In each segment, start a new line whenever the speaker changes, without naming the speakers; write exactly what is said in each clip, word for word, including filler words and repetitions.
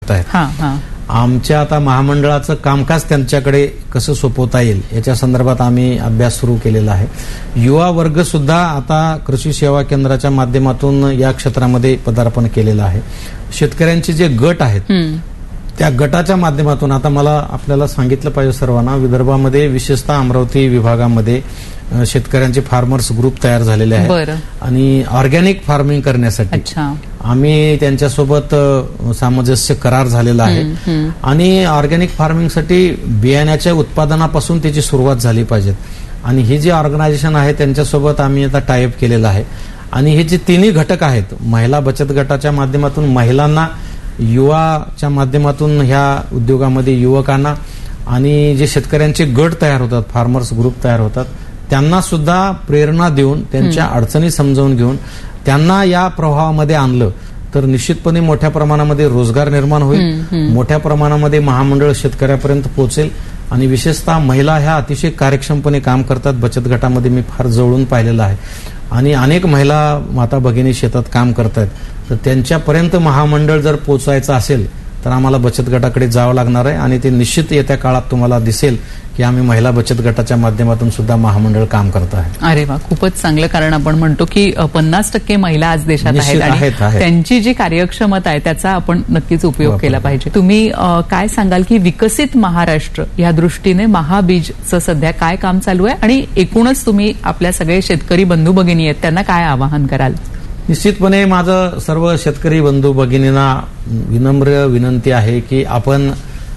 उत्सुकता आहे. आमच्या आता महामंडळाचं कामकाज त्यांच्याकडे कसं सोपवता येईल याच्या संदर्भात आम्ही अभ्यास सुरू केलेला आहे. युवा वर्ग सुद्धा आता कृषी सेवा केंद्राच्या माध्यमातून या क्षेत्रामध्ये पदार्पण केलेलं आहे. शेतकऱ्यांचे जे गट आहेत त्या गटाच्या माध्यमातून आता मला आपल्याला सांगितलं पाहिजे सर्वांना, विदर्भामध्ये विशेषतः अमरावती विभागामध्ये शेतकऱ्यांचे फार्मर्स ग्रुप तयार झालेले आहेत आणि ऑर्गॅनिक फार्मिंग करण्यासाठी आम्ही त्यांच्यासोबत सामंजस्य करार झालेला आहे आणि ऑर्गॅनिक फार्मिंगसाठी बियाण्याच्या उत्पादनापासून त्याची सुरुवात झाली पाहिजे आणि हे जे ऑर्गनायझेशन आहे त्यांच्यासोबत आम्ही आता टायअप केलेलं आहे आणि हे जे तिन्ही घटक आहेत, महिला बचत गटाच्या माध्यमातून महिलांना, युवाच्या माध्यमातून ह्या उद्योगामध्ये युवकांना आणि जे शेतकऱ्यांचे गट तयार होतात, फार्मर्स ग्रुप तयार होतात, त्यांना सुद्धा प्रेरणा देऊन त्यांच्या अडचणी समजावून घेऊन त्यांना या प्रवाहामध्ये आणलं तर निश्चितपणे मोठ्या प्रमाणामध्ये रोजगार निर्माण होईल, मोठ्या प्रमाणामध्ये महामंडळ शेतकऱ्यापर्यंत पोहोचेल आणि विशेषतः महिला ह्या अतिशय कार्यक्षमपणे काम करतात. बचत गटामध्ये मी फार जवळून पाहिलेलं आहे आणि अनेक महिला माता भगिनी शेतात काम करतात, तर त्यांच्यापर्यंत महामंडळ जर पोहोचायचं असेल तर आम्हाला बचत गटाकडे जावं लागणार आहे आणि ते निश्चित येत्या काळात तुम्हाला दिसेल की आम्ही महिला बचत गटाच्या माध्यमातून सुद्धा महामंडळ काम करत आहे.
अरे वा, खूपच चांगलं. कारण आपण म्हणतो की पन्नास टक्के महिला आज देशात आहेत आणि त्यांची जी कार्यक्षमता आहे त्याचा आपण नक्कीच उपयोग केला पाहिजे. तुम्ही काय सांगाल की विकसित महाराष्ट्र या दृष्टीने महाबीजचं सध्या काय काम चालू आहे आणि एकूणच तुम्ही आपल्या सगळे शेतकरी बंधू भगिनी आहेत त्यांना काय आवाहन कराल?
निश्चितपणे माझं सर्व शेतकरी बंधू भगिनींना विनम्र विनंती आहे की आपण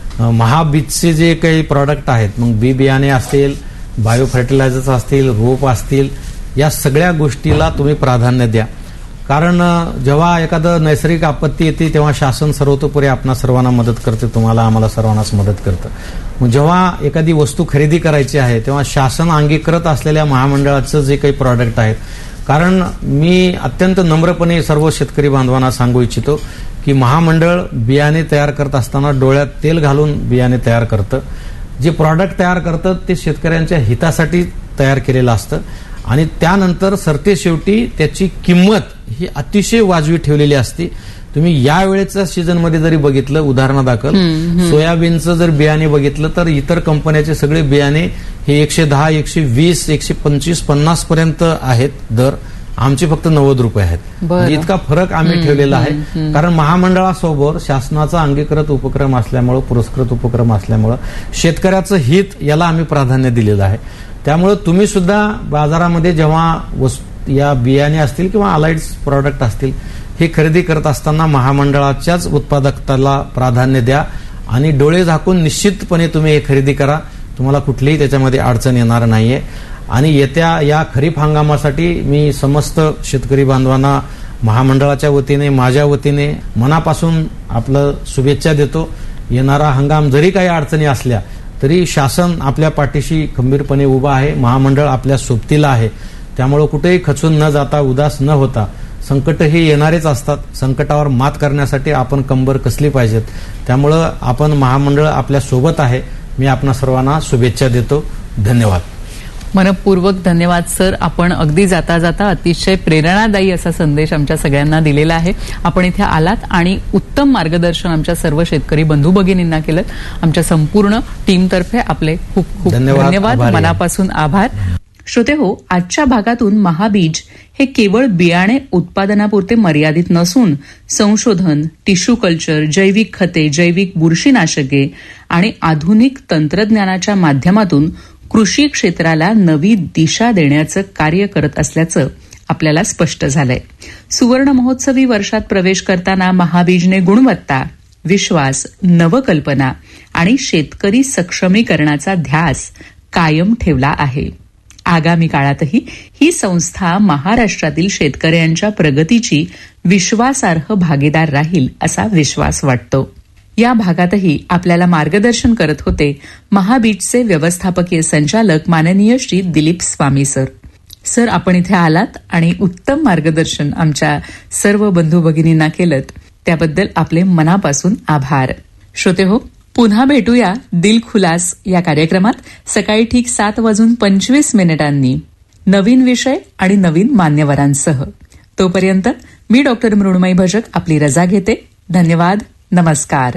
महाबीजचे जे काही प्रॉडक्ट आहेत, मग बी बियाणे असतील, बायो फर्टिलायझर्स असतील, रोप असतील, या सगळ्या गोष्टीला तुम्ही प्राधान्य द्या. कारण जेव्हा एखादं नैसर्गिक आपत्ती येते तेव्हा शासन सर्वतोपरी आपणा सर्वांना मदत करते, तुम्हाला आम्हाला सर्वांनाच मदत करतं. मग जेव्हा एखादी वस्तू खरेदी करायची आहे तेव्हा शासन अंगीकृत असलेल्या महामंडळाचं जे काही प्रॉडक्ट आहेत, कारण मी अत्यंत नम्रपणे सर्व शेतकरी बांधवांना सांगू इच्छितो की महामंडळ बियाणे तयार करत असताना डोळ्यात तेल घालून बियाणे तयार करतं. जे प्रॉडक्ट तयार करतं ते शेतकऱ्यांच्या हितासाठी तयार केलेलं असतं आणि त्यानंतर सरते शेवटी त्याची किंमत ही अतिशय वाजवी ठेवलेली असते. तुम्ही या वेळेच्या सीझनमध्ये जरी बघितलं, उदाहरणादाखल सोयाबीनचं जर बियाणे बघितलं तर इतर कंपन्याचे सगळे बियाणे हे एकशे दहा एकशे वीस एकशे पंचवीस पन्नास पर्यंत आहेत दर, आमचे फक्त नव्वद रुपये आहेत. इतका फरक आम्ही ठेवलेला आहे कारण महामंडळासोबत शासनाचा अंगीकृत उपक्रम असल्यामुळं, पुरस्कृत उपक्रम असल्यामुळं शेतकऱ्याचं हित याला आम्ही प्राधान्य दिलेलं आहे. त्यामुळे तुम्ही सुद्धा बाजारामध्ये जेव्हा या बियाणे असतील किंवा अलाइड्स प्रॉडक्ट असतील हे खरेदी करत असताना महामंडळाच्याच उत्पादकताला प्राधान्य द्या आणि डोळे झाकून निश्चितपणे तुम्ही हे खरेदी करा. तुम्हाला कुठलीही त्याच्यामध्ये अडचण येणार नाहीये. आणि येत्या या खरीप हंगामासाठी मी समस्त शेतकरी बांधवांना महामंडळाच्या वतीने, माझ्या वतीने मनापासून आपलं शुभेच्छा देतो. येणारा हंगाम जरी काही अडचणी असल्या तरी शासन आपल्या पाठीशी खंबीरपणे उभा आहे, महामंडळ आपल्या सोबतीला आहे. त्यामुळे कुठेही खचून न जाता, उदास न होता, संकट हे येणारेच असतात, संकटावर मात करण्यासाठी आपण कंबर कसली पाहिजेत. त्यामुळं आपण महामंडळ आपल्या सोबत आहे. मी आपणा सर्वांना शुभेच्छा देतो. धन्यवाद.
मनपूर्वक धन्यवाद सर. आपण अगदी जाता जाता अतिशय प्रेरणादायी असा संदेश आमच्या सगळ्यांना दिलेला आहे. आपण इथे आलात आणि उत्तम मार्गदर्शन आमच्या सर्व शेतकरी बंधू भगिनींना केलं. आमच्या संपूर्ण टीमतर्फे आपले खूप खूप धन्यवाद, मनापासून आभार. श्रोते हो, आजच्या भागातून महाबीज हे केवळ बियाणे उत्पादनापुरते मर्यादित नसून संशोधन, टिश्यू कल्चर, जैविक खते, जैविक बुरशीनाशके आणि आधुनिक तंत्रज्ञानाच्या माध्यमातून कृषी क्षेत्राला नवी दिशा देण्याचं कार्य करत असल्याचं आपल्याला स्पष्ट झालंय. सुवर्ण महोत्सवी वर्षात प्रवेश करताना महाबीजने गुणवत्ता, विश्वास, नवकल्पना आणि शेतकरी सक्षमीकरणाचा ध्यास कायम ठेवला आहे. आगामी काळातही ही संस्था महाराष्ट्रातील शेतकऱ्यांच्या प्रगतीची विश्वासार्ह भागीदार राहील असा विश्वास वाटतो. या भागातही आपल्याला मार्गदर्शन करत होते महाबीजचे व्यवस्थापकीय संचालक माननीय श्री दिलीप स्वामी सर. सर, आपण इथे आलात आणि उत्तम मार्गदर्शन आमच्या सर्व बंधू भगिनींना केलं त्याबद्दल आपले मनापासून आभार. श्रोते हो, पुन्हा भेटूया दिलखुलास या कार्यक्रमात सकाळी ठीक सात वाजून पंचवीस मिनिटांनी नवीन विषय आणि नवीन मान्यवरांसह. तोपर्यंत मी डॉक्टर मृण्मयी भजक आपली रजा घेते. धन्यवाद. नमस्कार.